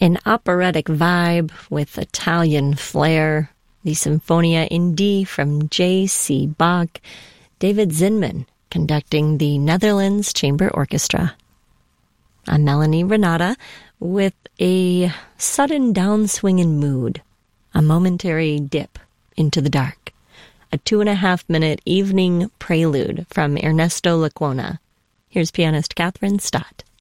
An operatic vibe with Italian flair. The Sinfonia in D from J.C. Bach. David Zinman conducting the Netherlands Chamber Orchestra. I'm Melanie Renata with a sudden downswing in mood, a momentary dip into the dark, a 2.5-minute evening prelude from Ernesto Lecuona. Here's pianist Catherine Stott.